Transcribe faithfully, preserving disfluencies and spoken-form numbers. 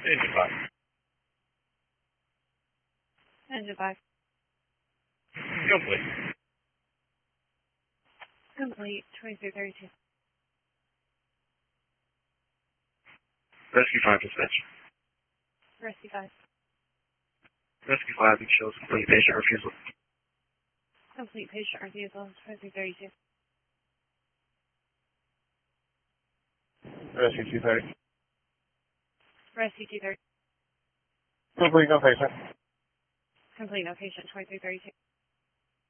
Engine five. Engine five. Complete. Complete. twenty-three thirty-two. Rescue five dispatch. Rescue five. Rescue five shows complete patient refusal. Complete patient refusal. twenty-three thirty-two. Rescue two thirty. Rescue two thirty. Complete, no patient. Complete no patient. twenty-three thirty-two.